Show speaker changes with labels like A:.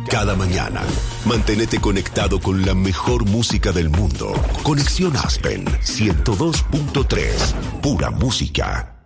A: Cada mañana, manténete conectado con la mejor música del mundo. Conexión Aspen 102.3, pura música.